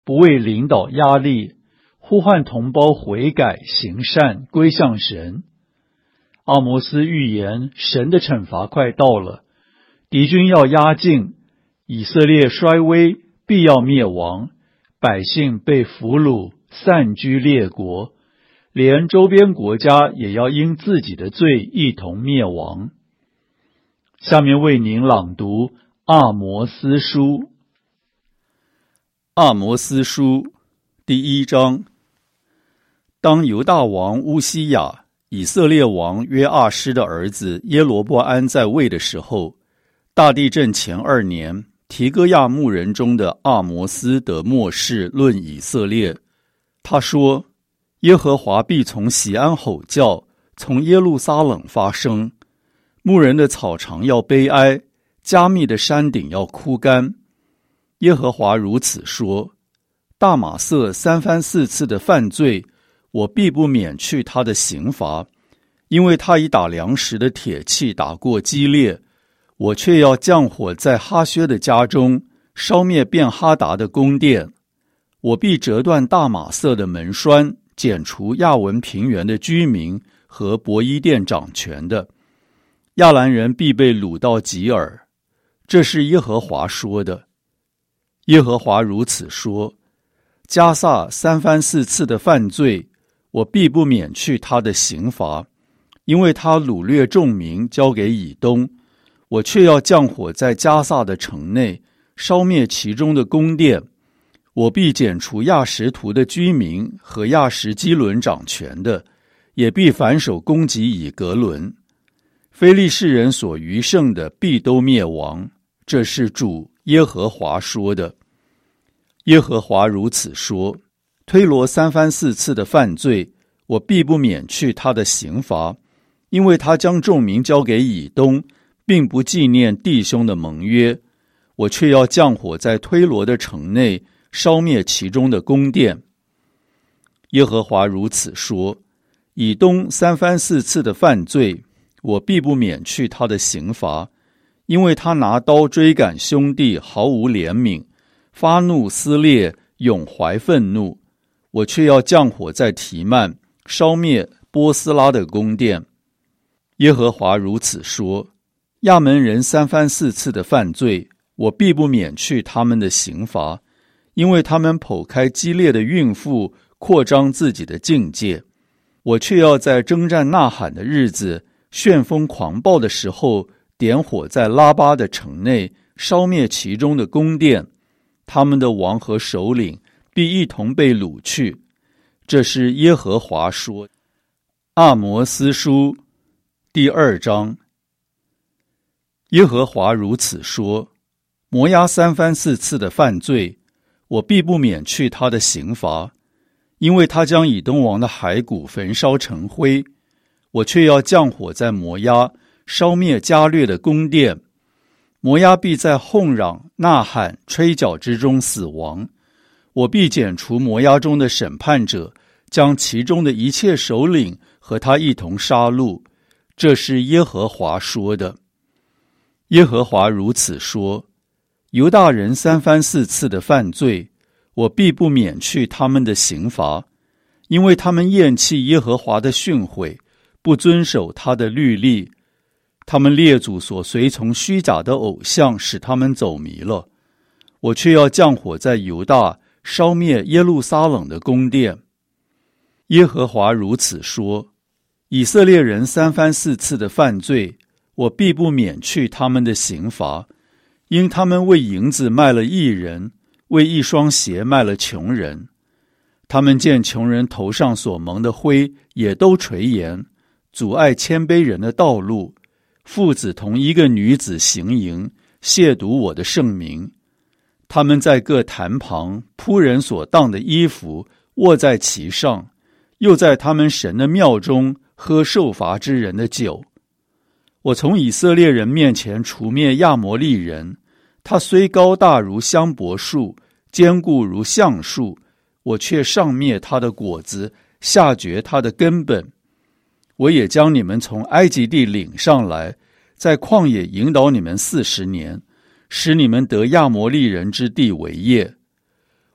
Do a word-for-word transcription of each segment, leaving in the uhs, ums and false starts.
不为领导压力，呼唤同胞悔改行善，归向神。阿摩斯预言神的惩罚快到了，敌军要压境，以色列衰微，必要灭亡，百姓被俘虏，散居列国，连周边国家也要因自己的罪一同灭亡。下面为您朗读阿摩斯书。 阿摩斯书第一章。当犹大王乌西雅，以色列王约阿施的儿子耶罗波安在位的时候，大地震前二年，提哥亚牧人中的阿摩斯得默示论以色列。他说，耶和华必从锡安吼叫，从耶路撒冷发声。牧人的草场要悲哀，加密的山顶要枯干。耶和华如此说，大马色三番四次的犯罪，我必不免去他的刑罚，因为他以打粮食的铁器打过基列，我却要降火在哈薛的家中，烧灭便哈达的宫殿。我必折断大马色的门栓，剪除亚文平原的居民和伯伊甸掌权的。亚兰人必被掳到吉尔，这是耶和华说的。耶和华如此说，迦萨三番四次的犯罪，我必不免去他的刑罚，因为他掳掠众民交给以东，我却要降火在迦萨的城内，烧灭其中的宫殿。我必剪除亚实图的居民和亚实基伦掌权的，也必反手攻击以格伦。非利士人所余剩的必都灭亡，这是主耶和华说的。耶和华如此说，推罗三番四次的犯罪，我必不免去他的刑罚，因为他将众民交给以东，并不纪念弟兄的盟约，我却要降火在推罗的城内，烧灭其中的宫殿。耶和华如此说，以东三番四次的犯罪，我必不免去他的刑罚，因为他拿刀追赶兄弟，毫无怜悯，发怒撕裂，永怀愤怒，我却要降火在提曼，烧灭波斯拉的宫殿。耶和华如此说，亚门人三番四次的犯罪，我必不免去他们的刑罚，因为他们剖开激烈的孕妇，扩张自己的境界。我却要在征战呐喊的日子，旋风狂暴的时候，点火在拉巴的城内，烧灭其中的宫殿。他们的王和首领必一同被掳去，这是耶和华说。阿摩斯书第二章。耶和华如此说，摩押三番四次的犯罪，我必不免去他的刑罚，因为他将以东王的骸骨焚烧成灰，我却要降火在摩押，烧灭加略的宫殿。摩押必在哄嚷、呐喊、吹角之中死亡。我必剪除摩押中的审判者，将其中的一切首领和他一同杀戮。这是耶和华说的。耶和华如此说，犹大人三番四次的犯罪，我必不免去他们的刑罚，因为他们厌弃耶和华的训诲，不遵守他的律例。他们列祖所随从虚假的偶像，使他们走迷了。我却要降火在犹大，烧灭耶路撒冷的宫殿。耶和华如此说，以色列人三番四次的犯罪，我必不免去他们的刑罚，因他们为银子卖了义人，为一双鞋卖了穷人。他们见穷人头上所蒙的灰，也都垂涎，阻碍谦卑人的道路。父子同一个女子行淫，亵渎我的圣名。他们在各坛旁铺人所当的衣服，卧在其上，又在他们神的庙中喝受罚之人的酒。我从以色列人面前除灭亚摩利人，他虽高大如香柏树，坚固如橡树，我却上灭他的果子，下绝他的根本。我也将你们从埃及地领上来，在旷野引导你们四十年，使你们得亚摩利人之地为业。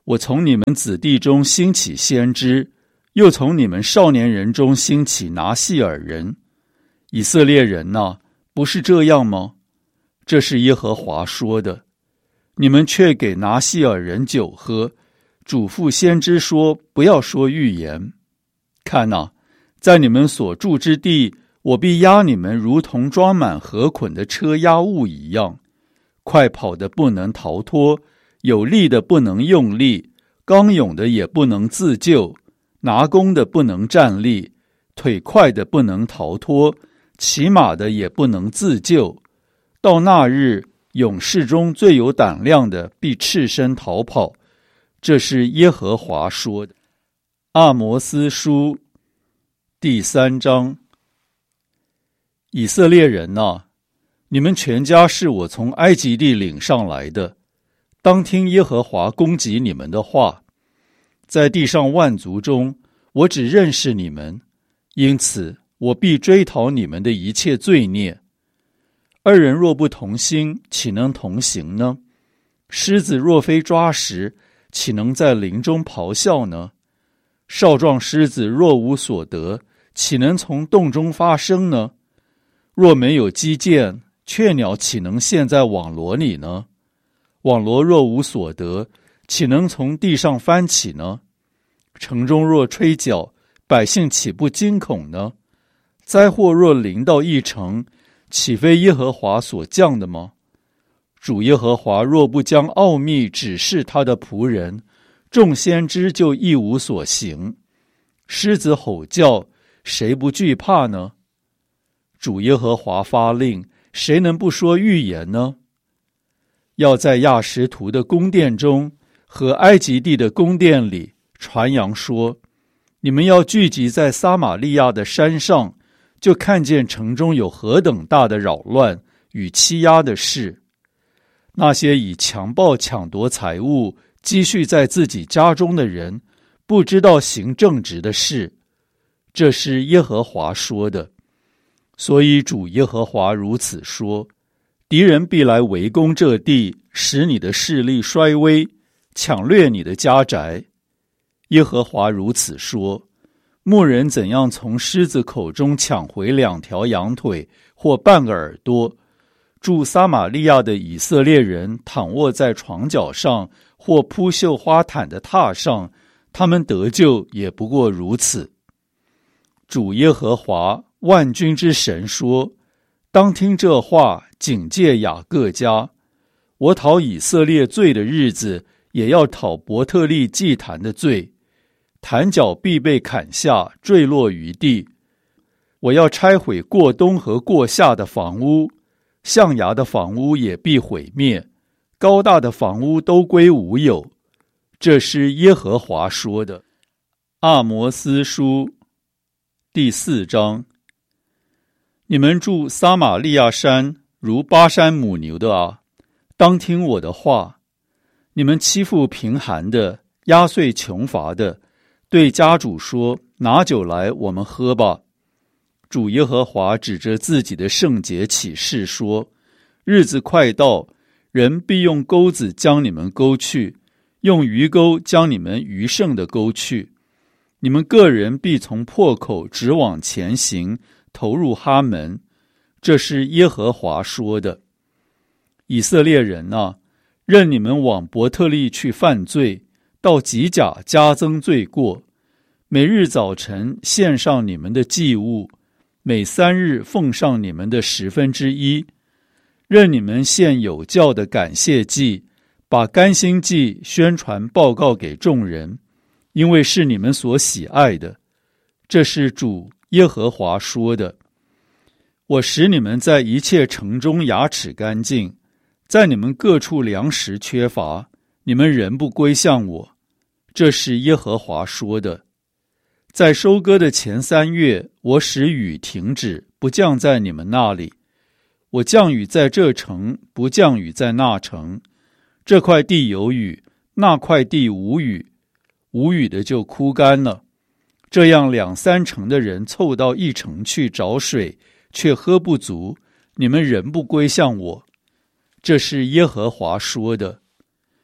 我从你们子弟中兴起先知，又从你们少年人中兴起拿细尔人。以色列人哪，不是这样吗？这是耶和华说的。你们却给拿细尔人酒喝，嘱咐先知说，不要说预言。看哪，在你们所住之地，我必压你们如同装满禾捆的车压物一样，快跑的不能逃脱，有力的不能用力，刚勇的也不能自救，拿弓的不能站立，腿快的不能逃脱，骑马的也不能自救。到那日，勇士中最有胆量的必赤身逃跑。这是耶和华说的。阿摩斯书第三章。以色列人哪，你们全家是我从埃及地领上来的，当听耶和华攻击你们的话。在地上万族中，我只认识你们，因此我必追讨你们的一切罪孽。二人若不同心，岂能同行呢？狮子若非抓食，岂能在林中咆哮呢？少壮狮子若无所得，岂能从洞中发声呢？若没有机剑，雀鸟岂能陷在网罗里呢？网罗若无所得，岂能从地上翻起呢？城中若吹角，百姓岂不惊恐呢？灾祸若临到一城，岂非耶和华所降的吗？主耶和华若不将奥秘指示他的仆人，众先知就一无所行。狮子吼叫，谁不惧怕呢？主耶和华发令，谁能不说预言呢？要在亚实图的宫殿中和埃及地的宫殿里传扬说，你们要聚集在撒玛利亚的山上，就看见城中有何等大的扰乱与欺压的事。那些以强暴抢夺财物积蓄在自己家中的人，不知道行正直的事。这是耶和华说的。所以主耶和华如此说，敌人必来围攻这地，使你的势力衰微，抢掠你的家宅。耶和华如此说，牧人怎样从狮子口中抢回两条羊腿或半个耳朵，住撒玛利亚的以色列人躺卧在床脚上或铺绣花毯的榻上，他们得救也不过如此。主耶和华万军之神说，当听这话，警戒雅各家。我讨以色列罪的日子，也要讨伯特利祭坛的罪。坛角必被砍下，坠落于地。我要拆毁过东和过夏的房屋，象牙的房屋也必毁灭，高大的房屋都归无有。这是耶和华说的。阿摩斯书第四章。你们住撒玛利亚山如巴山母牛的啊，当听我的话。你们欺负贫寒的，压碎穷乏的，对家主说，拿酒来，我们喝吧。主耶和华指着自己的圣洁起誓说，日子快到，人必用钩子将你们勾去，用鱼钩将你们余剩的勾去。你们个人必从破口直往前行，投入哈门。这是耶和华说的。以色列人啊，任你们往伯特利去犯罪，到吉甲加增罪过。每日早晨献上你们的祭物，每三日奉上你们的十分之一。任你们献有教的感谢祭，把甘心祭宣传报告给众人，因为是你们所喜爱的。这是主耶和华说的。我使你们在一切城中牙齿干净，在你们各处粮食缺乏，你们仍不归向我。这是耶和华说的。在收割的前三月，我使雨停止，不降在你们那里。我降雨在这城，不降雨在那城。这块地有雨，那块地无雨，无雨的就枯干了。这样两三城的人凑到一城去找水，却喝不足，你们仍不归向我。这是耶和华说的。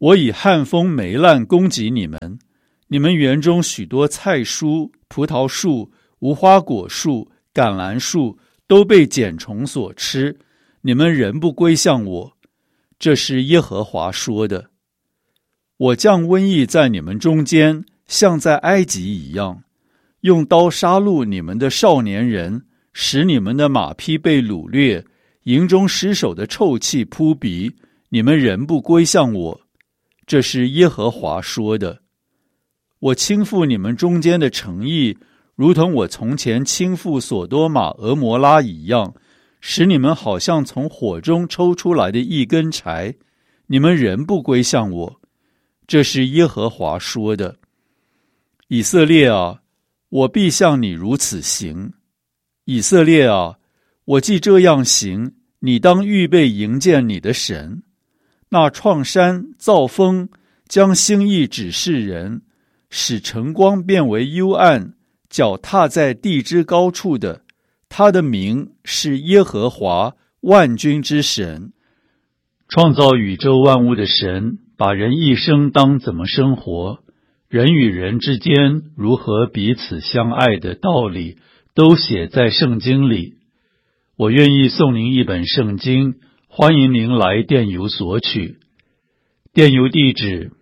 我以旱风霉烂攻击你们，你们园中许多菜蔬、葡萄树、无花果树、橄榄树都被茧虫所吃，你们仍不归向我。这是耶和华说的。我降瘟疫在你们中间，像在埃及一样，用刀杀戮你们的少年人，使你们的马匹被掳掠，营中尸首的臭气扑鼻，你们仍不归向我。这是耶和华说的。我倾覆你们中间的城邑，如同我从前倾覆所多玛、俄摩拉一样，使你们好像从火中抽出来的一根柴，你们仍不归向我。这是耶和华说的。以色列啊，我必向你如此行。以色列啊，我既这样行，你当预备迎见你的神。那创山造风，将星翳指示人，使晨光变为幽暗，脚踏在地之高处的，他的名是耶和华万军之神。 创造宇宙万物的神，把人一生当怎么生活，人与人之间如何彼此相爱的道理，都写在圣经里。我愿意送您一本圣经，欢迎您来电邮索取。电邮地址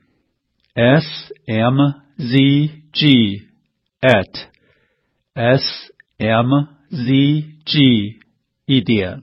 s m z g at s m z g 一点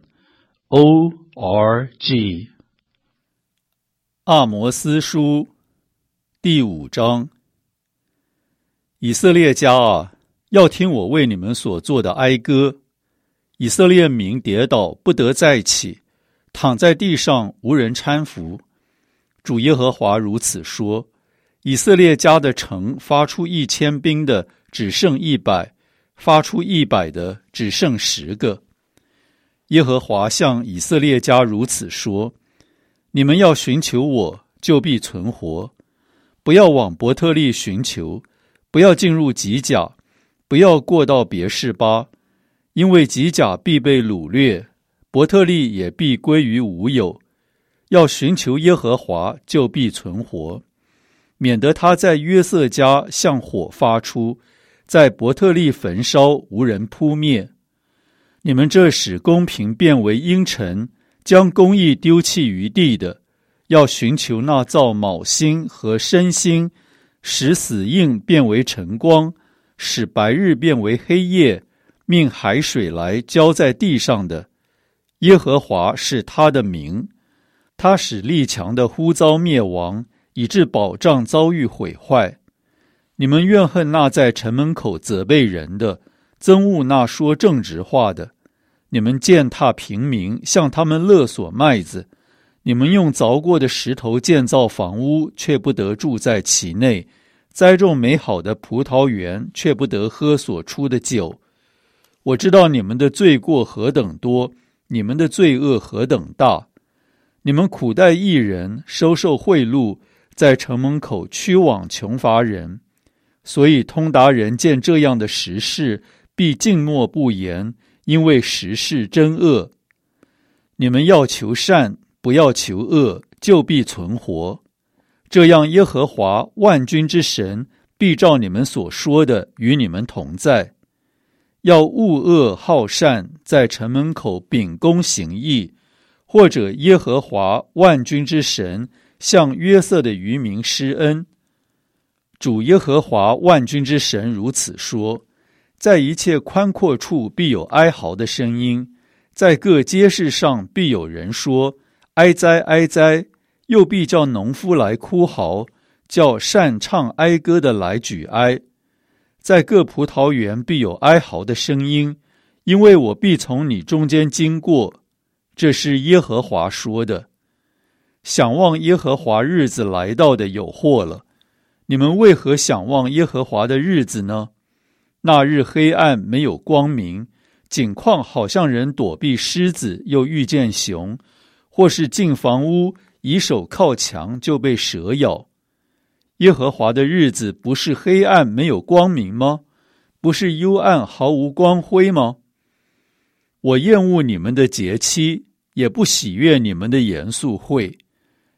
o r g。 阿摩司书第五章。以色列家啊，要听我为你们所做的哀歌。以色列民跌倒，不得再起，躺在地上无人搀扶。主耶和华如此说：以色列家的城发出一千兵的只剩一百，发出一百的只剩十个。耶和华向以色列家如此说：你们要寻求我，就必存活。不要往伯特利寻求，不要进入吉甲，不要过到别是巴，因为吉甲必被掳掠，伯特利也必归于无有。要寻求耶和华，就必存活，免得他在约瑟家向火发出，在伯特利焚烧，无人扑灭。你们这使公平变为阴沉，将公义丢弃于地的，要寻求那造卯星和申星，使死印变为晨光，使白日变为黑夜，命海水来浇在地上的。耶和华是他的名，他使力强的忽遭灭亡，以致保障遭遇毁坏。你们怨恨那在城门口责备人的，憎恶那说正直话的。你们践踏平民，向他们勒索麦子。你们用凿过的石头建造房屋，却不得住在其内，栽种美好的葡萄园，却不得喝所出的酒。我知道你们的罪过何等多，你们的罪恶何等大。你们苦待义人，收受贿赂，在城门口屈枉穷乏人。所以通达人见这样的实事，必静默不言，因为实事真恶。你们要求善，不要求恶，就必存活。这样耶和华万军之神必照你们所说的与你们同在。要恶恶好善，在城门口秉公行义，或者耶和华万军之神向约瑟的渔民施恩。主耶和华万军之神如此说：在一切宽阔处必有哀嚎的声音，在各街市上必有人说：哀哉哀哉！又必叫农夫来哭嚎，叫善唱哀歌的来举哀。在各葡萄园必有哀嚎的声音，因为我必从你中间经过。这是耶和华说的。想望耶和华日子来到的有祸了。你们为何想望耶和华的日子呢？那日黑暗没有光明，景况好像人躲避狮子，又遇见熊，或是进房屋，以手靠墙，就被蛇咬。耶和华的日子不是黑暗没有光明吗？不是幽暗毫无光辉吗？我厌恶你们的节期，也不喜悦你们的严肃会。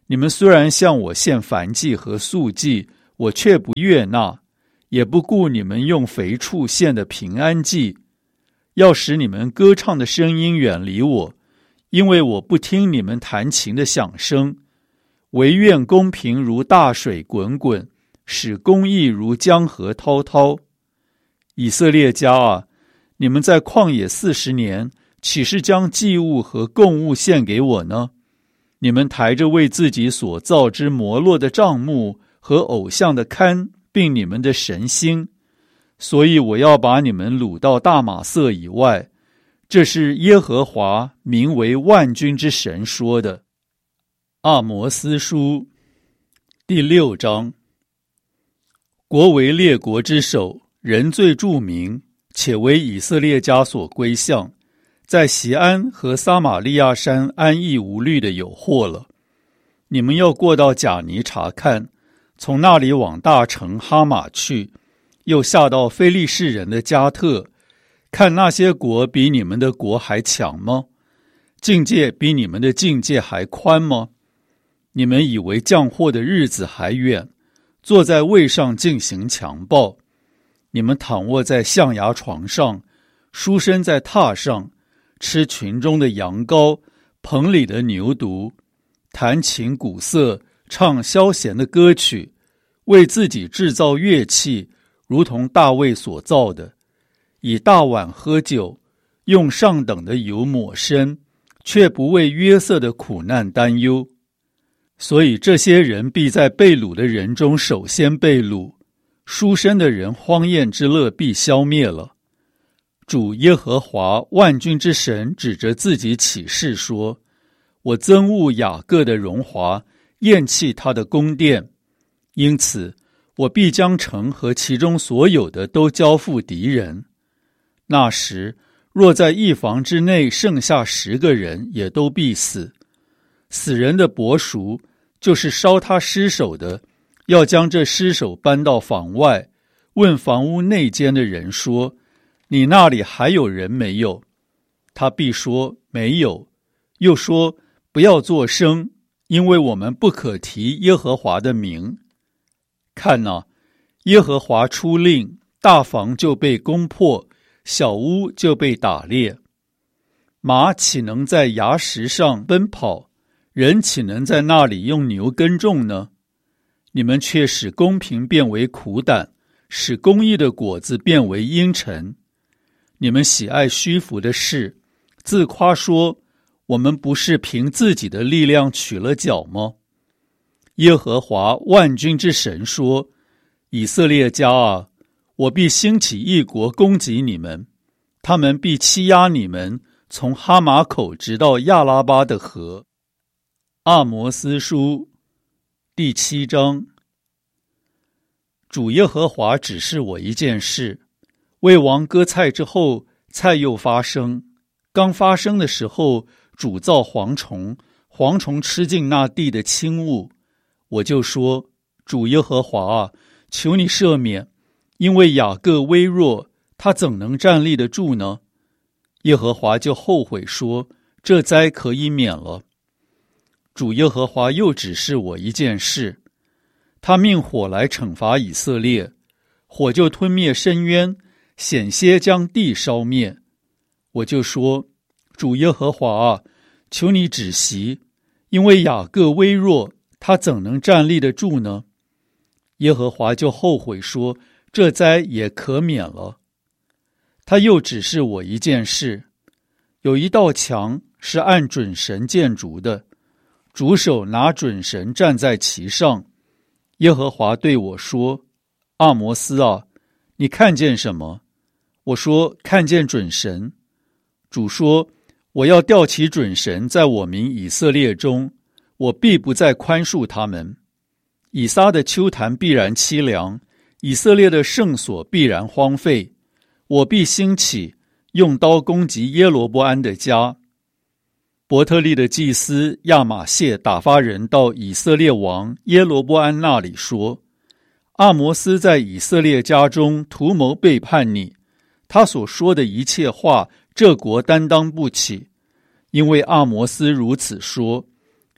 你们虽然向我献燔祭和素祭，我却不悦纳，也不顾你们用肥畜献的平安祭，要使你们歌唱的声音远离我，因为我不听你们弹琴的响声。惟愿公平如大水滚滚，使公义如江河滔滔。以色列家啊，你们在旷野四十年，岂是将祭物和供物献给我呢？你们抬着为自己所造之摩洛的帐幕和偶像的龛，并你们的神星，所以我要把你们掳到大马色以外。这是耶和华名为万军之神说的。阿摩司书第六章。国为列国之首，人最著名，且为以色列家所归向，在锡安和撒玛利亚山安逸无虑的有祸了。你们要过到贾尼查看，从那里往大城哈马去，又下到非利士人的加特，看那些国比你们的国还强吗？境界比你们的境界还宽吗？你们以为降祸的日子还远，坐在位上进行强暴。你们躺卧在象牙床上，书生在榻上，吃群中的羊羔，棚里的牛犊，弹琴鼓瑟，唱消闲的歌曲，为自己制造乐器，如同大卫所造的，以大碗喝酒，用上等的油抹身，却不为约瑟的苦难担忧。所以这些人必在被掳的人中首先被掳，书生的人荒宴之乐必消灭了。主耶和华万军之神指着自己起誓说，我憎恶雅各的荣华，厌弃他的宫殿，因此我必将城和其中所有的都交付敌人。那时若在一房之内剩下十个人，也都必死。死人的伯叔，就是烧他尸首的，要将这尸首搬到房外，问房屋内间的人说，你那里还有人没有？他必说没有，又说不要作声，因为我们不可提耶和华的名。看哪，耶和华出令，大房就被攻破，小屋就被打裂。马岂能在崖石上奔跑？人岂能在那里用牛耕种呢？你们却使公平变为苦胆，使公义的果子变为阴沉。你们喜爱虚浮的事，自夸说，我们不是凭自己的力量取了角吗？耶和华万军之神说，以色列家啊，我必兴起一国攻击你们，他们必欺压你们，从哈马口直到亚拉巴的河。阿摩司书第七章。主耶和华指示我一件事，为王割菜之后，菜又发生。刚发生的时候，主造蝗虫，蝗虫吃尽那地的轻物。我就说，主耶和华啊，求你赦免，因为雅各微弱，他怎能站立得住呢？耶和华就后悔说，这灾可以免了。主耶和华又指示我一件事，他命火来惩罚以色列，火就吞灭深渊，险些将地烧灭。我就说，主耶和华啊，求你止息，因为雅各微弱，他怎能站立得住呢？耶和华就后悔说，这灾也可免了。他又指示我一件事，有一道墙是按准绳建筑的，主手拿准绳站在其上。耶和华对我说，阿摩斯啊，你看见什么？我说，看见准绳。主说，我要吊起准绳在我民以色列中，我必不再宽恕他们。以撒的丘坛必然凄凉，以色列的圣所必然荒废。我必兴起，用刀攻击耶罗波安的家。伯特利的祭司亚玛谢打发人到以色列王耶罗波安那里说，阿摩斯在以色列家中图谋背叛你，他所说的一切话，这国担当不起。因为阿摩斯如此说，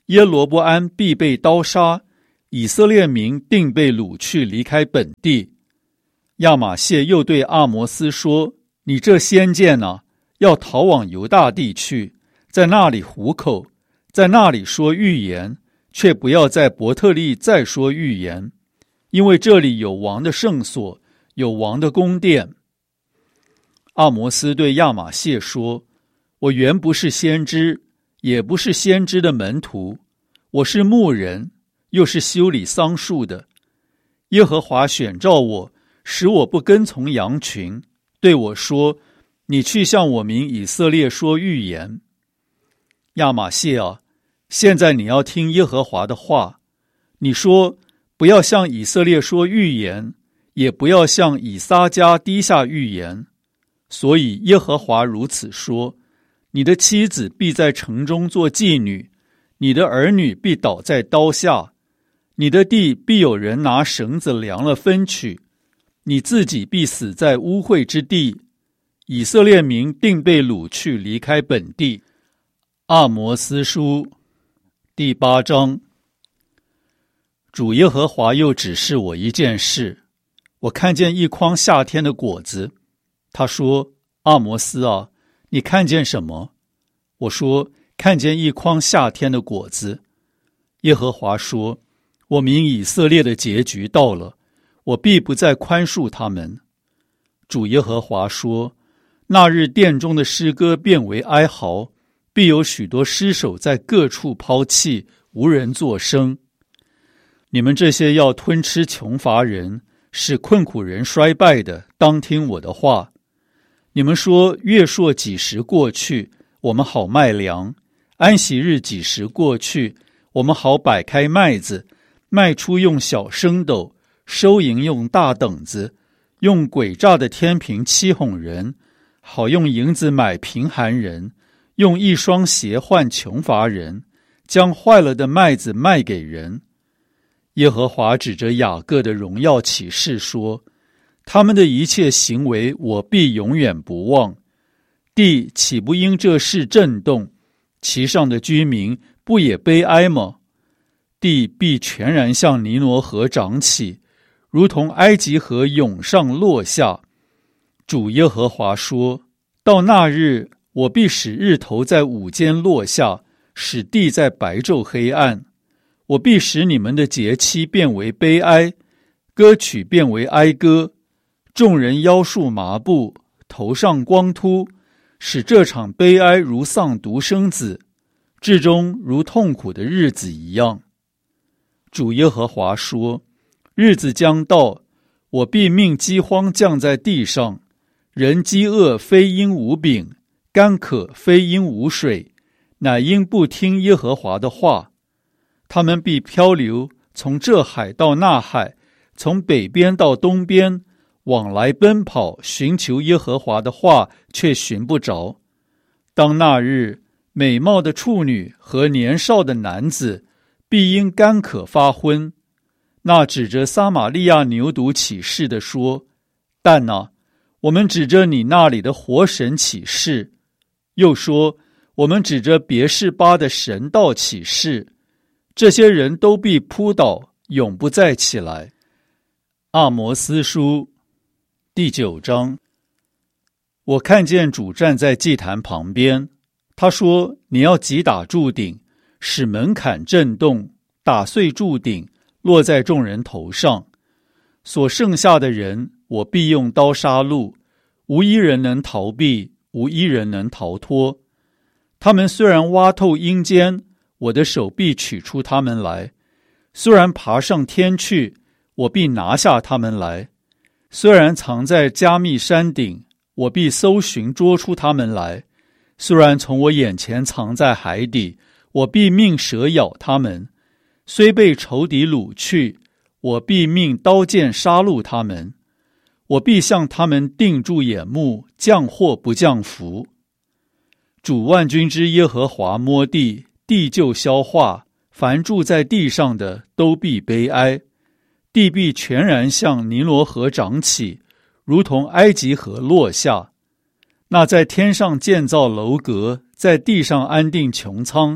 耶罗波安必被刀杀，以色列民定被掳去离开本地。亚玛谢又对阿摩斯说：你这先见啊，要逃往犹大地去，在那里糊口，在那里说预言，却不要在伯特利再说预言，因为这里有王的圣所，有王的宫殿。阿摩斯对亚玛谢说：我原不是先知，也不是先知的门徒，我是牧人，又是修理桑树的。耶和华选召我，使我不跟从羊群，对我说：你去向我民以色列说预言。亚玛谢啊，现在你要听耶和华的话。你说，不要向以色列说预言，也不要向以撒家低下预言。所以耶和华如此说：你的妻子必在城中做妓女，你的儿女必倒在刀下，你的地必有人拿绳子量了分取，你自己必死在污秽之地。以色列民定被掳去离开本地。阿摩斯书第八章。主耶和华又指示我一件事，我看见一筐夏天的果子。他说：阿摩斯啊，你看见什么？我说：看见一筐夏天的果子。耶和华说：我民以色列的结局到了，我必不再宽恕他们。主耶和华说：那日殿中的诗歌变为哀嚎，必有许多尸首在各处抛弃，无人作声。你们这些要吞吃穷乏人，使困苦人衰败的，当听我的话。你们说，月朔几时过去，我们好卖粮；安息日几时过去，我们好摆开麦子，卖出用小升斗，收银用大等子，用诡诈的天平欺哄人，好用银子买贫寒人，用一双鞋换穷乏人，将坏了的麦子卖给人。耶和华指着雅各的荣耀起誓说：他们的一切行为我必永远不忘。地岂不因这事震动？其上的居民不也悲哀吗？地必全然向尼罗河涨起，如同埃及河涌上落下。主耶和华说：到那日，我必使日头在午间落下，使地在白昼黑暗。我必使你们的节期变为悲哀，歌曲变为哀歌，众人腰束麻布，头上光秃，使这场悲哀如丧独生子，至终如痛苦的日子一样。主耶和华说：日子将到，我必命饥荒降在地上，人饥饿非因无饼，干渴非因无水，乃因不听耶和华的话。他们必漂流，从这海到那海，从北边到东边，往来奔跑，寻求耶和华的话，却寻不着。当那日，美貌的处女和年少的男子必因干渴发昏。那指着撒玛利亚牛犊起誓的说：但啊，我们指着你那里的活神起誓。又说：我们指着别是巴的神道起誓。这些人都必扑倒，永不再起来。阿摩斯书第九章。我看见主站在祭坛旁边，他说：你要击打柱顶，使门槛震动，打碎柱顶，落在众人头上。所剩下的人，我必用刀杀戮，无一人能逃避，无一人能逃脱。他们虽然挖透阴间，我的手必取出他们来；虽然爬上天去，我必拿下他们来；虽然藏在加密山顶，我必搜寻捉出他们来；虽然从我眼前藏在海底，我必命蛇咬他们；虽被仇敌掳去，我必命刀剑杀戮他们。我必向他们定住眼目，降祸不降福。主万军之耶和华摸地，地就消化，凡住在地上的都必悲哀。地必全然向尼罗河涨起，如同埃及河落下。那在天上建造楼阁，在地上安定穹苍，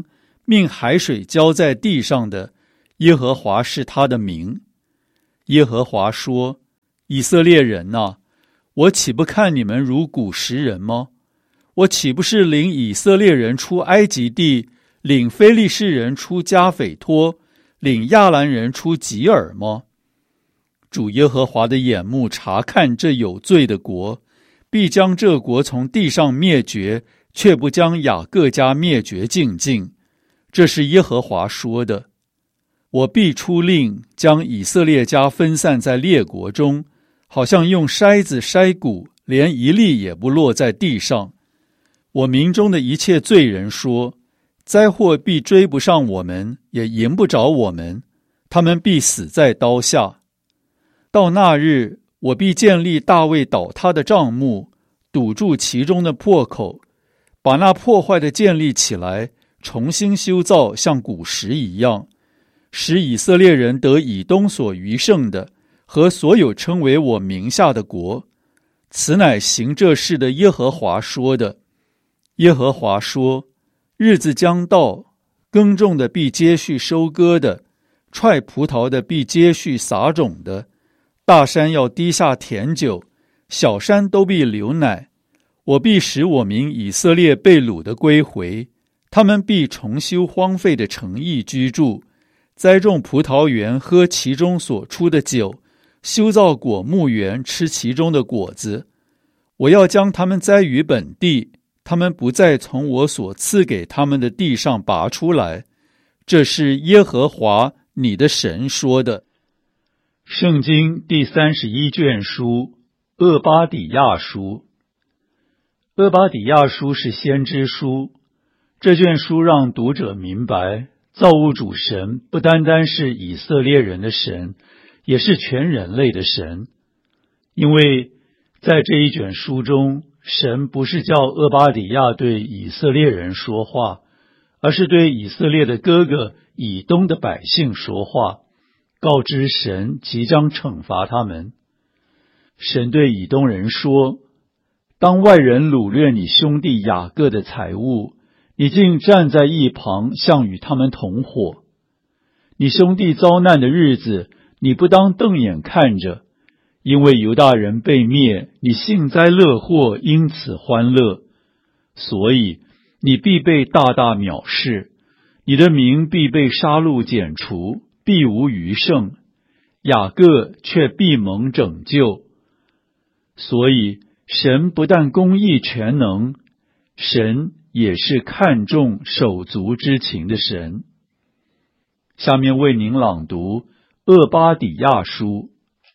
命海水浇在地上的，耶和华是他的名。耶和华说：以色列人哪，我岂不看你们如古时人吗？我岂不是领以色列人出埃及地，领非利士人出加斐托，领亚兰人出吉尔吗？主耶和华的眼目察看这有罪的国，必将这国从地上灭绝，却不将雅各家灭绝尽尽。这是耶和华说的。我必出令，将以色列家分散在列国中，好像用筛子筛谷，连一粒也不落在地上。我民中的一切罪人说，灾祸必追不上我们，也迎不着我们，他们必死在刀下。到那日，我必建立大卫倒塌的帐幕，堵住其中的破口，把那破坏的建立起来，重新修造，像古时一样，使以色列人得以东所余剩的，和所有称为我名下的国。此乃行这事的耶和华说的。耶和华说：日子将到，耕种的必接续收割的，踹葡萄的必接续撒种的。大山要滴下甜酒，小山都必流奶。我必使我民以色列被掳的归回，他们必重修荒废的城邑居住，栽种葡萄园，喝其中所出的酒，修造果木园，吃其中的果子。我要将他们栽于本地，他们不再从我所赐给他们的地上拔出来。这是耶和华你的神说的。 圣经第三十一卷书，厄巴底亚书。厄巴底亚书是先知书，这卷书让读者明白，造物主神不单单是以色列人的神，也是全人类的神。因为在这一卷书中，神不是叫厄巴底亚对以色列人说话，而是对以色列的哥哥以东的百姓说话，告知神即将惩罚他们。神对以东人说：当外人掳掠你兄弟雅各的财物，你竟站在一旁，像与他们同伙。你兄弟遭难的日子，你不当瞪眼看着，因为犹大人被灭，你幸灾乐祸，因此欢乐。所以你必被大大藐视，你的名必被杀戮剪除，必无余剩，雅各却必蒙拯救。所以神不但公义全能，神也是看重手足之情的神。下面为您朗读厄巴底亚书。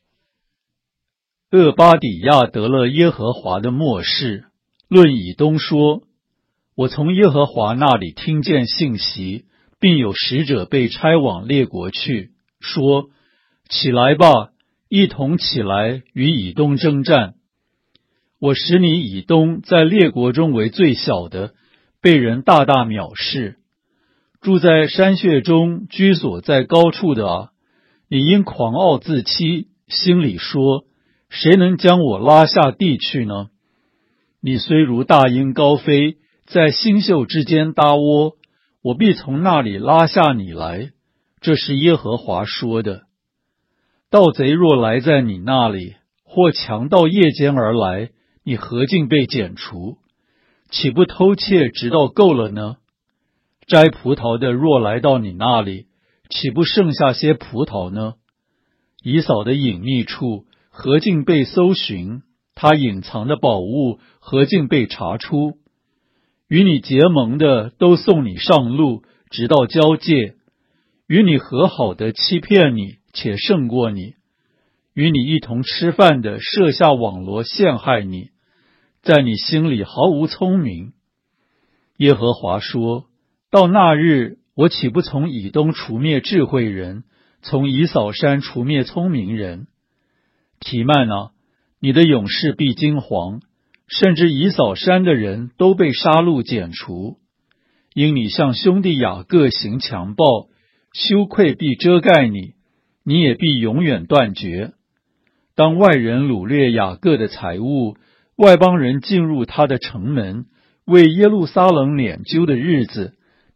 厄巴底亚得了耶和华的默示，论以东说：我从耶和华那里听见信息，并有使者被差往列国去，说：起来吧，一同起来与以东征战。我使你以东在列国中为最小的，被人大大藐视。住在山穴中，居所在高处的啊，你因狂傲自欺，心里说：谁能将我拉下地去呢？你虽如大鹰高飞，在星宿之间搭窝，我必从那里拉下你来。这是耶和华说的。盗贼若来在你那里，或强盗夜间而来，你何竟被剪除？岂不偷窃直到够了呢？摘葡萄的若来到你那里，岂不剩下些葡萄呢？以扫的隐秘处何竟被搜寻？他隐藏的宝物何竟被查出？与你结盟的都送你上路，直到交界；与你和好的欺骗你，且胜过你；与你一同吃饭的设下网罗陷害你，在你心里毫无聪明。耶和华说：到那日，我岂不从以东除灭智慧人，从以扫山除灭聪明人？提曼啊，你的勇士必惊惶，甚至以扫山的人都被杀戮剪除。因你向兄弟雅各行强暴，羞愧必遮盖你，你也必永远断绝。当外人掳掠雅各的财物，外邦人进入他的城门，为耶路撒冷敛揪的日子，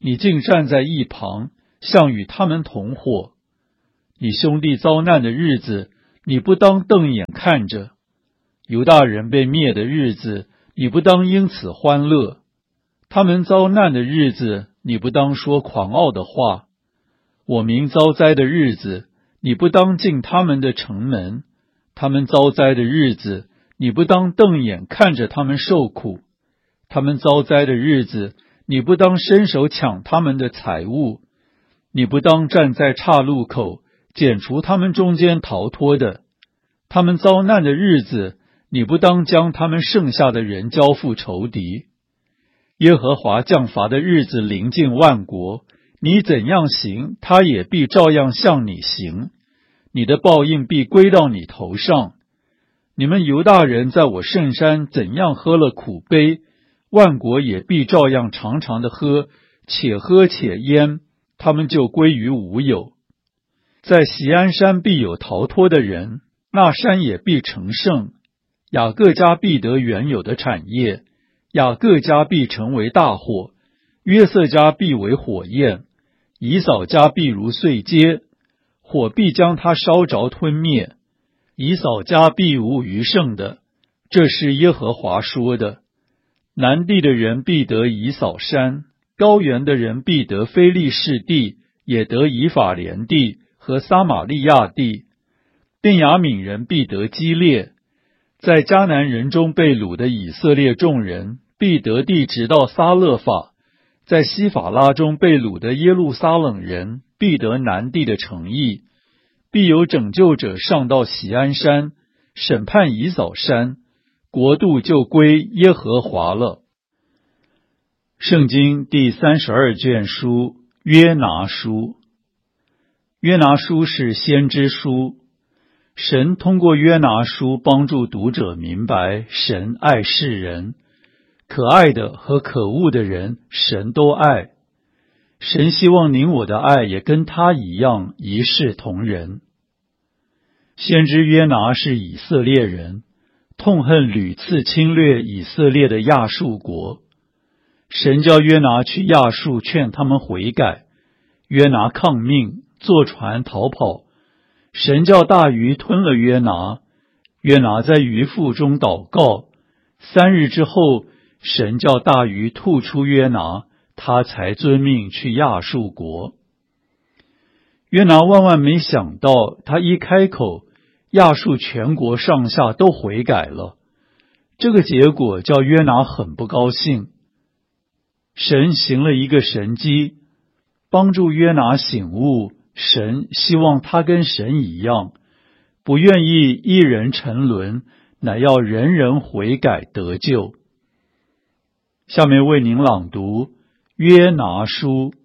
你竟站在一旁，像与他们同伙。你兄弟遭难的日子，你不当瞪眼看着；犹大人被灭的日子，你不当因此欢乐；他们遭难的日子，你不当说狂傲的话；我民遭灾的日子，你不当进他们的城门；他们遭灾的日子，你不当瞪眼看着他们受苦；他们遭灾的日子，你不当伸手抢他们的财物；你不当站在岔路口，剪除他们中间逃脱的；他们遭难的日子，你不当将他们剩下的人交付仇敌。耶和华降罚的日子临近万国，你怎样行，他也必照样向你行，你的报应必归到你头上。你们犹大人在我圣山怎样喝了苦杯，万国也必照样常常的喝，且喝且淹，他们就归于无有。在锡安山必有逃脱的人，那山也必成圣。雅各家必得原有的产业，雅各家必成为大火，约瑟家必为火焰，以扫家必如碎秸，火必将他烧着吞灭，以扫家必无余剩的。这是耶和华说的。南地的人必得以扫山，高原的人必得非利士地，也得以法莲地和撒玛利亚地。便雅悯人必得基列，在迦南人中被掳的以色列众人必得地直到撒勒法，在西法拉中被掳的耶路撒冷人必得南地的城邑。必有拯救者上到锡安山，审判以扫山，国度就归耶和华了。圣经第三十二卷书约拿书。约拿书是先知书，神通过约拿书帮助读者明白神爱世人，可爱的和可恶的人神都爱。神希望您我的爱也跟他一样一视同仁。先知约拿是以色列人，痛恨屡次侵略以色列的亚述国。神叫约拿去亚述劝他们悔改，约拿抗命，坐船逃跑。神叫大鱼吞了约拿，约拿在鱼腹中祷告。三日之后，神叫大鱼吐出约拿，他才遵命去亚述国。约拿万万没想到，他一开口，亚述全国上下都悔改了。这个结果叫约拿很不高兴。神行了一个神迹，帮助约拿醒悟，神希望他跟神一样，不愿意一人沉沦，乃要人人悔改得救。下面为您朗读约拿书。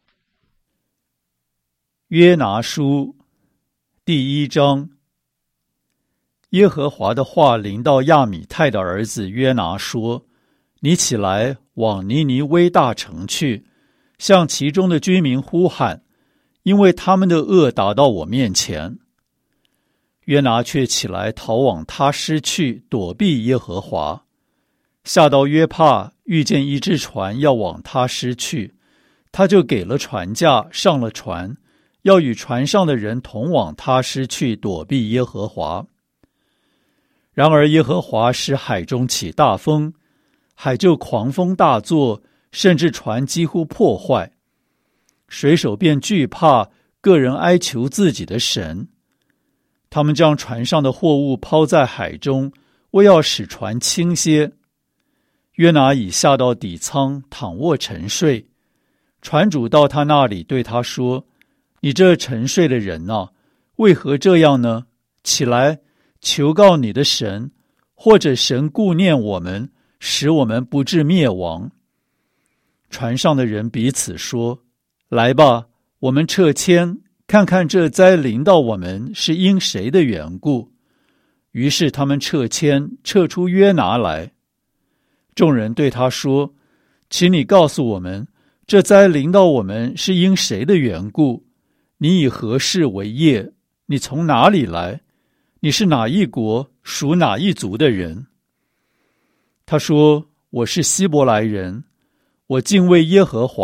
约拿书第一章。耶和华的话临到亚米太的儿子约拿说：你起来，往尼尼微大城去，向其中的居民呼喊，因为他们的恶达到我面前。约拿却起来逃往他施去，躲避耶和华。下到约帕，遇见一只船要往他施去，他就给了船价，上了船，要与船上的人同往他施去，躲避耶和华。然而耶和华使海中起大风，海就狂风大作，甚至船几乎破坏。水手便惧怕，个人哀求自己的神。他们将船上的货物抛在海中，为要使船轻些。约拿已下到底舱，躺卧沉睡。船主到他那里，对他说：你这沉睡的人啊，为何这样呢？起来，求告你的神，或者神顾念我们，使我们不致灭亡。船上的人彼此说：来吧，我们撤迁，看看这灾临到我们是因谁的缘故。于是他们撤迁，撤出约拿来。众人对他说：请你告诉我们，这灾临到我们是因谁的缘故？你以何事为业？你从哪里来？你是哪一国，属哪一族的人？他说：我是希伯来人，我敬畏耶和华，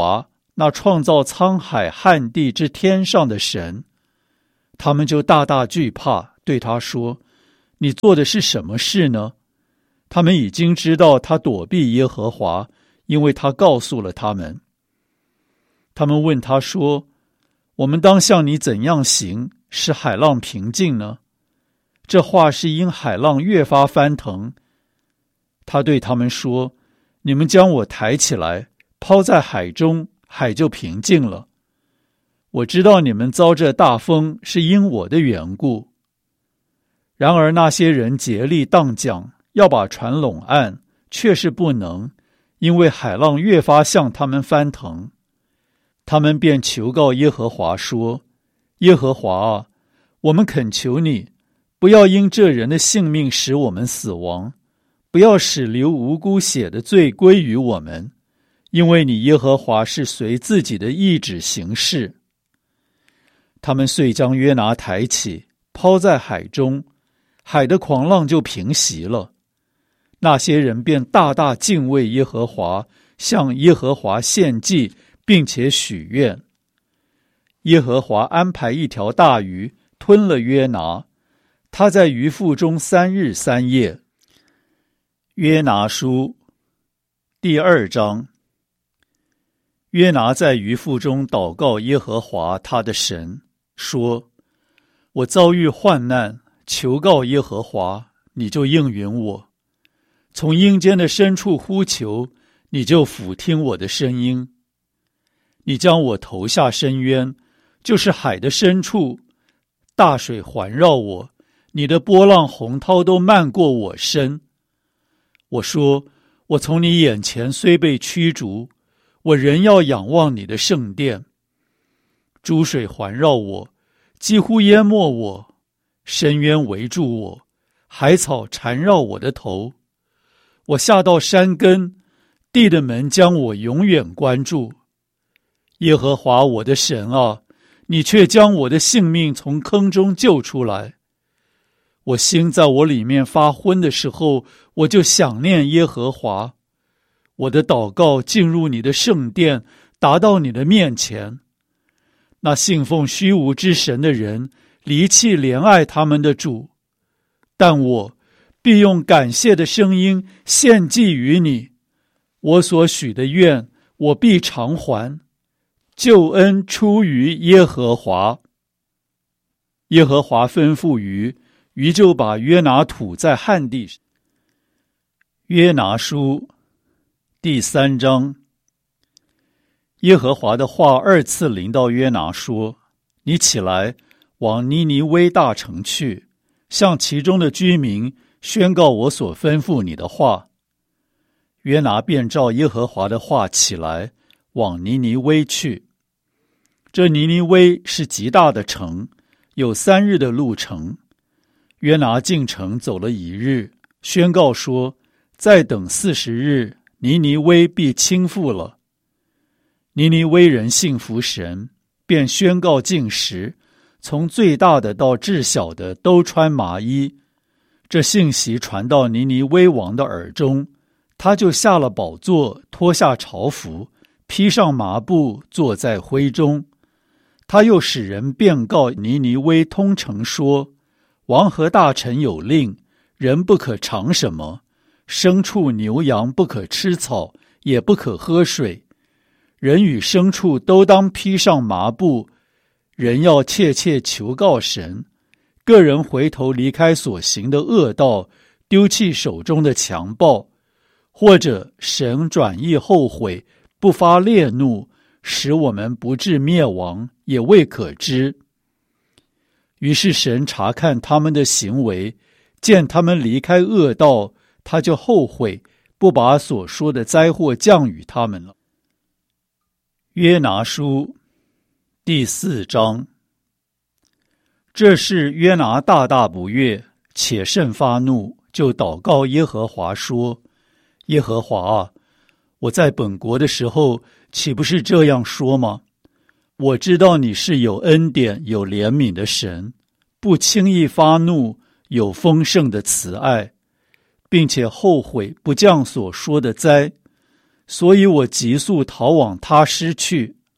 那创造沧海旱地之天上的神。他们就大大惧怕，对他说：你做的是什么事呢？他们已经知道他躲避耶和华，因为他告诉了他们。他们问他说：我们当向你怎样行，使海浪平静呢？这话是因海浪越发翻腾。他对他们说：你们将我抬起来，抛在海中，海就平静了。我知道你们遭这大风是因我的缘故。然而那些人竭力荡桨，要把船拢岸，却是不能，因为海浪越发向他们翻腾。他们便求告耶和华说：耶和华啊，我们恳求你，不要因这人的性命使我们死亡，不要使流无辜血的罪归于我们，因为你耶和华是随自己的意志行事。他们遂将约拿抬起，抛在海中，海的狂浪就平息了。那些人便大大敬畏耶和华，向耶和华献祭，并且许愿。耶和华安排一条大鱼吞了约拿，他在鱼腹中三日三夜。约拿书第二章。约拿在鱼腹中祷告耶和华他的神，说：我遭遇患难，求告耶和华，你就应允我；从阴间的深处呼求，你就俯听我的声音。你将我投下深渊，就是海的深处，大水环绕我，你的波浪洪涛都漫过我身。我说：我从你眼前虽被驱逐，我仍要仰望你的圣殿。诸水环绕我，几乎淹没我，深渊围住我，海草缠绕我的头。我下到山根，地的门将我永远关住。耶和华我的神啊，你却将我的性命从坑中救出来。我心在我里面发昏的时候，我就想念耶和华。我的祷告进入你的圣殿，达到你的面前。那信奉虚无之神的人，离弃怜爱他们的主，但我必用感谢的声音献祭于你。我所许的愿，我必偿还。救恩出于耶和华。耶和华吩咐鱼，鱼就把约拿吐在旱地上。约拿书第三章。耶和华的话二次临到约拿说：你起来，往尼尼微大城去，向其中的居民宣告我所吩咐你的话。约拿便照耶和华的话起来，往尼尼微去。这尼尼微是极大的城，有三日的路程。约拿进城走了一日，宣告说：再等四十日，尼尼微必倾覆了。尼尼微人信服神，便宣告禁食，从最大的到至小的都穿麻衣。这信息传到尼尼微王的耳中，他就下了宝座，脱下朝服，披上麻布，坐在灰中。他又使人便告尼尼微通城说：王和大臣有令，人不可尝什么，牲畜牛羊不可吃草，也不可喝水。人与牲畜都当披上麻布。人要切切求告神，个人回头离开所行的恶道，丢弃手中的强暴，或者神转意后悔，不发烈怒，使我们不致灭亡，也未可知。于是神查看他们的行为，见他们离开恶道，他就后悔，不把所说的灾祸降与他们了。约拿书第四章。这事约拿大大不悦，且甚发怒，就祷告耶和华说：耶和华啊，我在本国的时候，岂不是这样说吗？我知道你是有恩典有怜悯的神，不轻易发怒，有丰盛的慈爱，并且后悔不降所说的灾。所以我急速逃往他施去，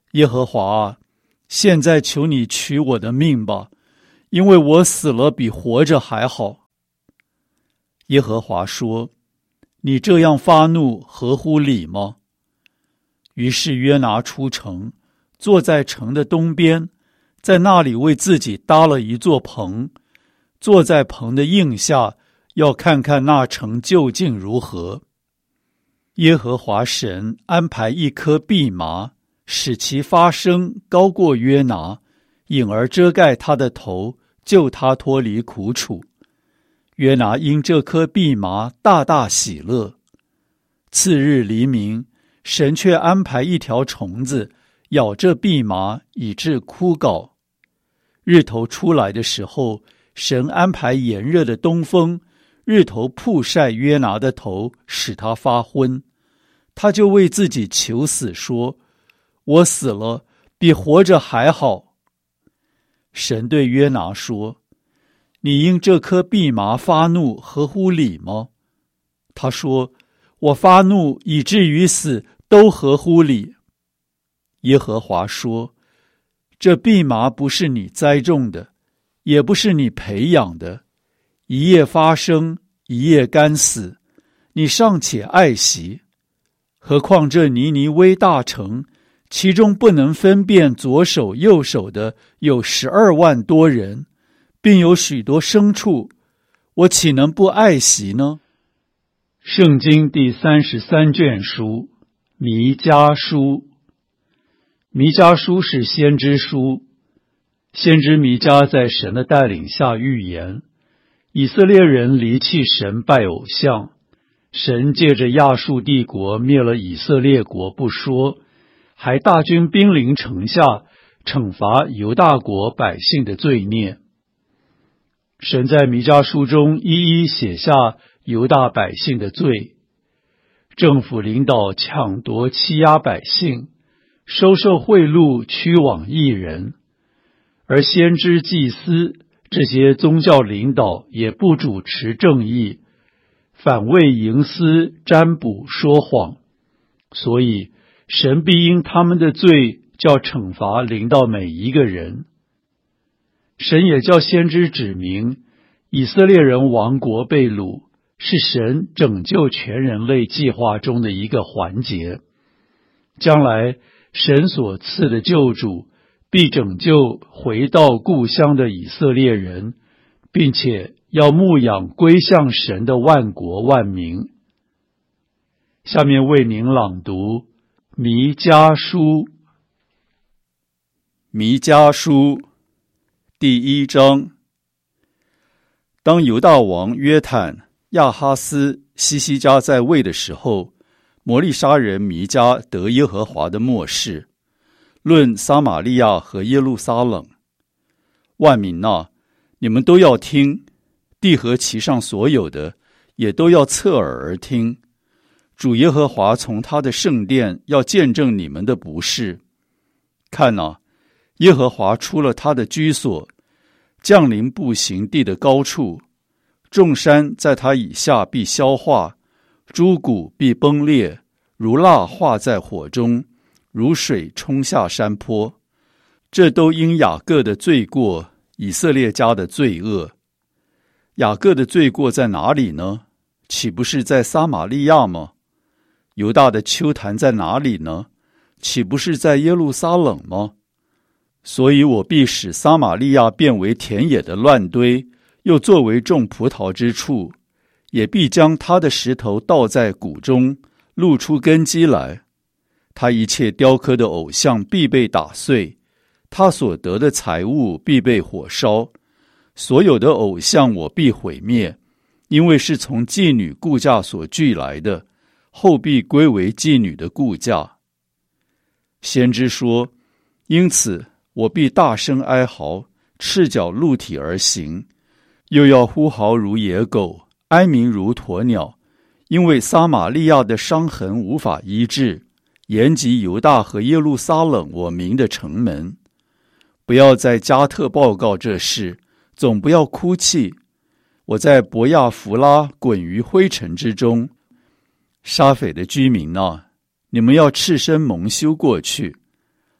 耶和华啊，现在求你取我的命吧，因为我死了比活着还好。耶和华说，你这样发怒合乎理吗？于是约拿出城，坐在城的东边，在那里为自己搭了一座棚，坐在棚的荫下，要看看那城究竟如何。耶和华神安排一棵蓖麻，使其发声高过约拿，引而遮盖他的头，救他脱离苦楚。约拿因这棵蓖麻大大喜乐。次日黎明，神却安排一条虫子咬这蓖麻，以致枯槁。日头出来的时候，神安排炎热的东风，日头曝晒约拿的头，使他发昏。他就为自己求死，说，我死了比活着还好。神对约拿说，你因这棵蓖麻发怒合乎理吗？他说，我发怒以至于死都合乎理。耶和华说，这蓖麻不是你栽种的，也不是你培养的，一夜发生，一夜干死，你尚且爱惜。何况这尼尼微大城，其中不能分辨左手右手的有十二万多人，并有许多牲畜，我岂能不爱惜呢？ 圣经第三十三卷书，弥迦书。弥迦书是先知书，先知弥迦在神的带领下预言，以色列人离弃神拜偶像，神借着亚述帝国灭了以色列国不说，还大军兵临城下，惩罚犹大国百姓的罪孽。神在弥迦书中一一写下犹大百姓的罪，政府领导抢夺欺压百姓，收受贿赂屈枉义人，而先知祭司这些宗教领导也不主持正义，反为营私占卜说谎，所以神必因他们的罪叫惩罚临到每一个人。神也叫先知指明，以色列人亡国被掳是神拯救全人类计划中的一个环节。将来神所赐的救主必拯救回到故乡的以色列人，并且要牧养归向神的万国万民。下面为您朗读弥迦书。 弥迦书第一章。当犹大王约坦、亚哈斯、西西家在位的时候，摩利沙人弥迦得耶和华的默示，论撒玛利亚和耶路撒冷。万民哪，你们都要听，地和其上所有的也都要侧耳而听。主耶和华从他的圣殿要见证你们的不是。看哪，耶和华出了他的居所，降临步行地的高处，众山在他以下必消化，诸谷必崩裂，如蜡化在火中，如水冲下山坡。这都因雅各的罪过，以色列家的罪恶。雅各的罪过在哪里呢？岂不是在撒玛利亚吗？犹大的丘坛在哪里呢？岂不是在耶路撒冷吗？所以我必使撒玛利亚变为田野的乱堆，又作为种葡萄之处，也必将他的石头倒在谷中，露出根基来。他一切雕刻的偶像必被打碎，他所得的财物必被火烧。所有的偶像我必毁灭，因为是从妓女雇价所聚来的，后必归为妓女的雇价。先知说，因此我必大声哀嚎，赤脚露体而行，又要呼嚎如野狗，哀鸣如鸵鸟，因为撒玛利亚的伤痕无法医治，延及犹大和耶路撒冷我民的城门。不要在加特报告这事，总不要哭泣。我在伯亚弗拉滚于灰尘之中。沙斐的居民哪，你们要赤身蒙羞过去。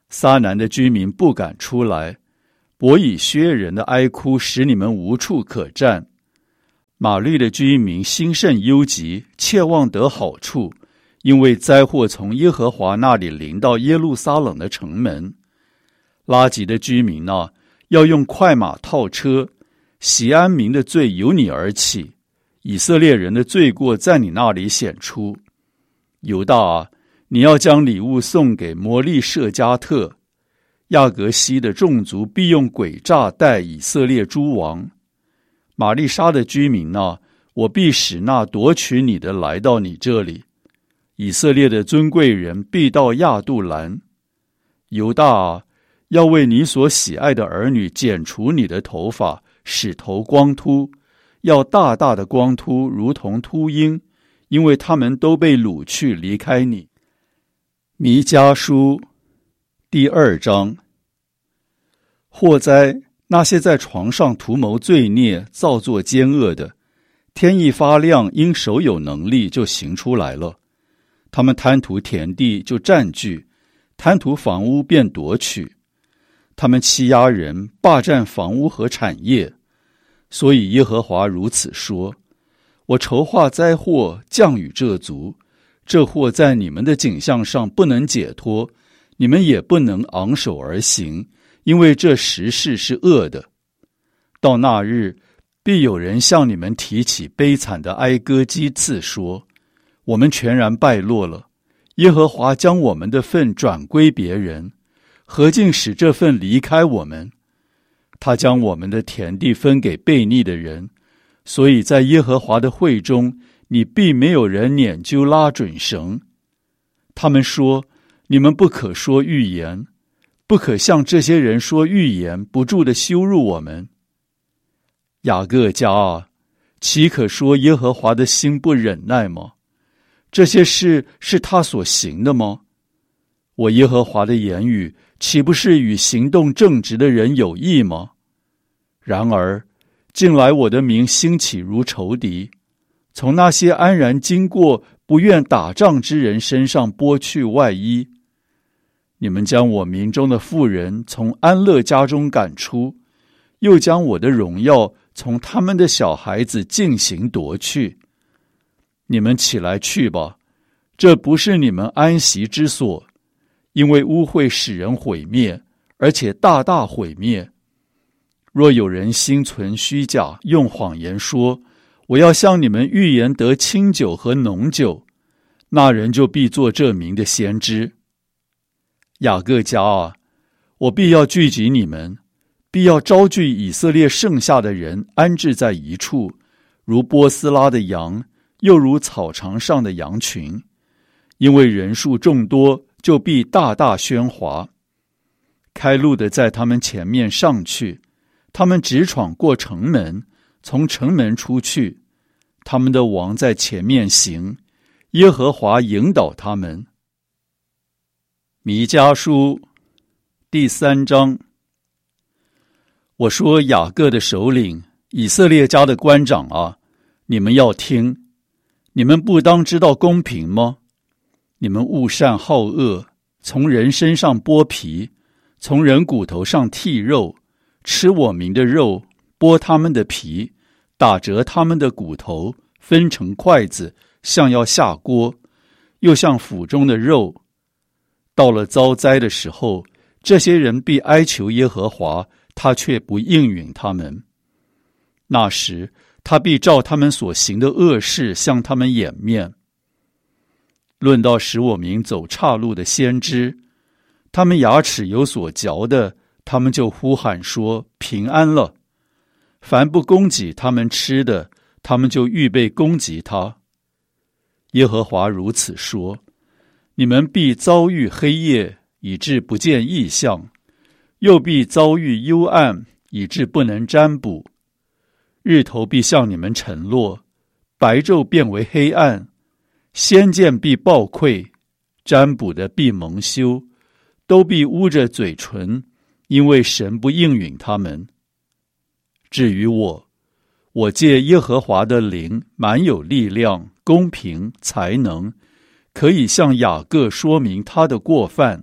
撒南的居民不敢出来，伯以薛人的哀哭使你们无处可站。马律的居民心甚忧急，切望得好处，因为灾祸从耶和华那里临到耶路撒冷的城门。拉吉的居民啊，要用快马套车，锡安民的罪由你而起，以色列人的罪过在你那里显出。犹大啊，你要将礼物送给摩利舍加特，亚革西的众族必用诡诈待以色列诸王。玛丽莎的居民啊，我必使那夺取你的来到你这里。以色列的尊贵人必到亚杜兰。犹大啊，要为你所喜爱的儿女剪除你的头发，使头光秃，要大大的光秃，如同秃鹰，因为他们都被掳去离开你。弥迦书第二章。祸哉，那些在床上图谋罪孽、造作奸恶的，天一发亮，因手有能力就行出来了。他们贪图田地就占据，贪图房屋便夺取。他们欺压人，霸占房屋和产业。所以耶和华如此说：我筹划灾祸降与这族，这祸在你们的景象上不能解脱，你们也不能昂首而行，因为这时事是恶的。到那日，必有人向你们提起悲惨的哀歌讥刺说：我们全然败落了，耶和华将我们的份转归别人，何竟使这份离开我们？他将我们的田地分给悖逆的人，所以在耶和华的会中，你必没有人拈阄拉准绳。他们说：你们不可说预言，不可向这些人说预言，不住地羞辱我们。雅各家啊，岂可说耶和华的心不忍耐吗？这些事是他所行的吗？我耶和华的言语岂不是与行动正直的人有益吗？然而近来我的名兴起如仇敌，从那些安然经过不愿打仗之人身上剥去外衣。你们将我民中的妇人从安乐家中赶出，又将我的荣耀从他们的小孩子进行夺去。你们起来去吧，这不是你们安息之所，因为污秽使人毁灭，而且大大毁灭。若有人心存虚假，用谎言说：我要向你们预言得清酒和浓酒，那人就必做这民的先知。雅各家啊，我必要聚集你们，必要招聚以色列剩下的人，安置在一处，如波斯拉的羊，又如草场上的羊群。因为人数众多，就必大大喧哗。开路的在他们前面上去，他们直闯过城门，从城门出去。他们的王在前面行，耶和华引导他们。弥迦书第三章。我说雅各的首领，以色列家的官长啊，你们要听，你们不当知道公平吗？你们恶善好恶，从人身上剥皮，从人骨头上剔肉，吃我民的肉，剥他们的皮，打折他们的骨头，分成筷子，像要下锅，又像腹中的肉。到了遭灾的时候，这些人必哀求耶和华，他却不应允他们。那时，他必照他们所行的恶事向他们掩面。论到使我民走岔路的先知，他们牙齿有所嚼的，他们就呼喊说平安了。凡不供给他们吃的，他们就预备攻击他。耶和华如此说：你们必遭遇黑夜，以致不见异象，又必遭遇幽暗，以致不能占卜。日头必向你们沉落，白昼变为黑暗，先见必暴溃，占卜的必蒙羞，都必捂着嘴唇，因为神不应允他们。至于我，我借耶和华的灵，满有力量、公平、才能，可以向雅各说明他的过犯，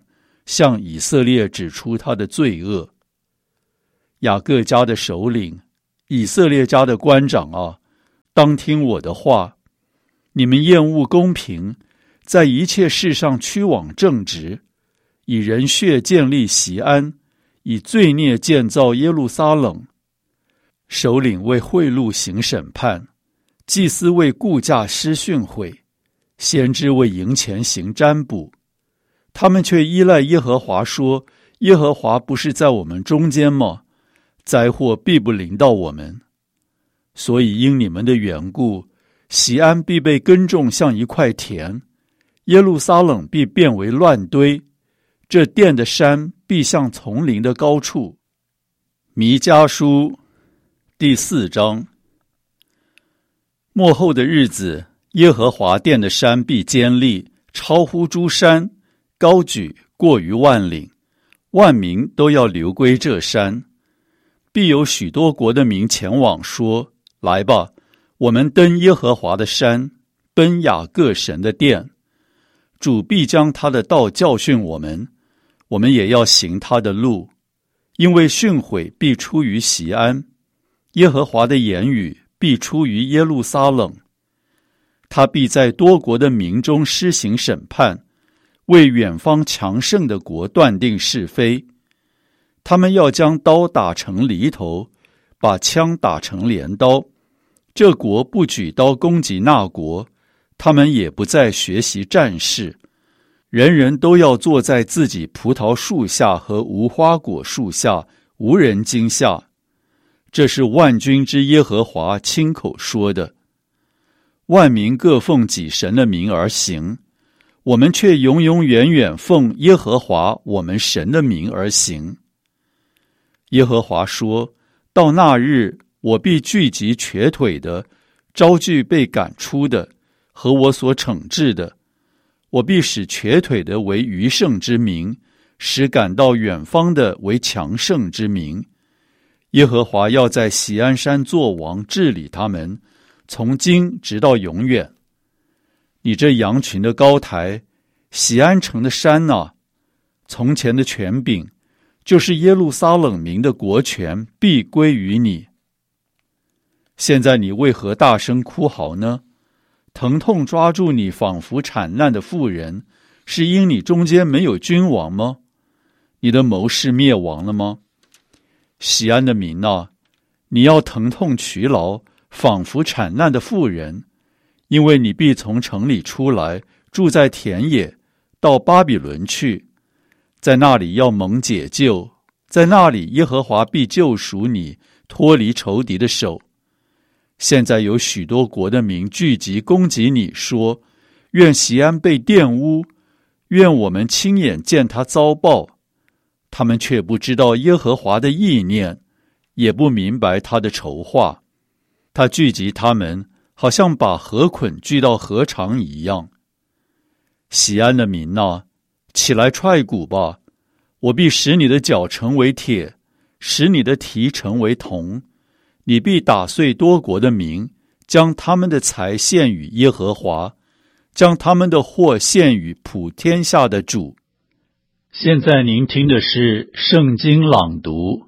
向以色列指出他的罪恶。雅各家的首领，以色列家的官长啊，当听我的话。你们厌恶公平，在一切事上屈枉正直，以人血建立锡安，以罪孽建造耶路撒冷。首领为贿赂行审判，祭司为雇价施训诲，先知为营钱行占卜。他们却依赖耶和华说，耶和华不是在我们中间吗？灾祸必不临到我们。所以因你们的缘故，锡安必被耕种像一块田，耶路撒冷必变为乱堆，这殿的山必像丛林的高处。弥迦书第四章。末后的日子，耶和华殿的山必坚立，超乎诸山，高举过于万岭，万民都要流归这山。必有许多国的民前往说，来吧，我们登耶和华的山，奔雅各神的殿。主必将他的道教训我们，我们也要行他的路。因为训诲必出于锡安，耶和华的言语必出于耶路撒冷。他必在多国的民中施行审判，为远方强盛的国断定是非。他们要将刀打成犁头，把枪打成镰刀。这国不举刀攻击那国，他们也不再学习战事。人人都要坐在自己葡萄树下和无花果树下，无人惊吓。这是万军之耶和华亲口说的。万民各奉己神的名而行，我们却永永远远奉耶和华我们神的名而行。耶和华说，到那日，我必聚集瘸腿的，招聚被赶出的，和我所惩治的。我必使瘸腿的为余剩之民，使赶到远方的为强盛之民。耶和华要在锡安山作王，治理他们，从今直到永远。你这羊群的高台，锡安城的山啊，从前的权柄，就是耶路撒冷民的国权，必归于你。现在你为何大声哭嚎呢？疼痛抓住你，仿佛产难的妇人，是因你中间没有君王吗？你的谋士灭亡了吗？锡安的民啊，你要疼痛劬劳，仿佛产难的妇人，因为你必从城里出来，住在田野，到巴比伦去，在那里要蒙解救，在那里耶和华必救赎你，脱离仇敌的手。现在有许多国的民聚集攻击你，说，愿锡安被玷污，愿我们亲眼见他遭报。他们却不知道耶和华的意念，也不明白他的筹划。他聚集他们，好像把河捆聚到河场一样。锡安的民啊，起来踹鼓吧，我必使你的脚成为铁，使你的蹄成为铜。你必打碎多国的民，将他们的财献与耶和华，将他们的货献与普天下的主。 现在您听的是圣经朗读。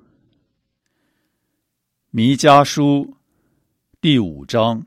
弥迦书第五章。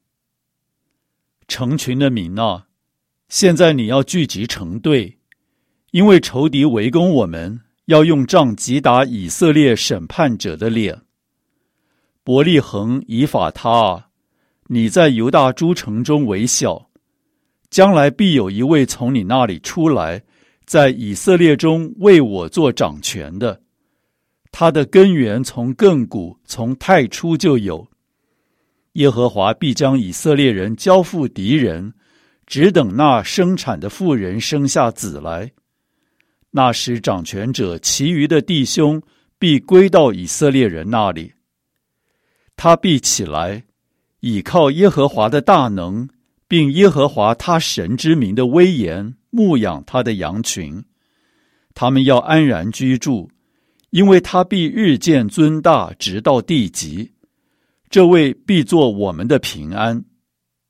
成群的民啊，现在你要聚集成队，因为仇敌围攻我们，要用杖击打以色列审判者的脸。伯利恒以法他啊，你在犹大诸城中为小，将来必有一位从你那里出来，在以色列中为我做掌权的。他的根源从亘古，从太初就有。耶和华必将以色列人交付敌人，只等那生产的妇人生下子来。那时掌权者其余的弟兄必归到以色列人那里。他必起来，倚靠耶和华的大能，并耶和华他神之名的威严，牧养他的羊群。他们要安然居住，因为他必日渐尊大，直到地极。这位必作我们的平安。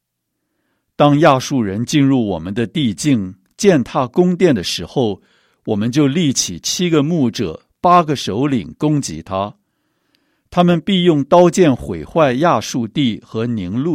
当亚述人进入我们的地境，践踏宫殿的时候， 我们就立起七个牧者、八个首领攻击他，他们必用刀剑毁坏亚述地和宁录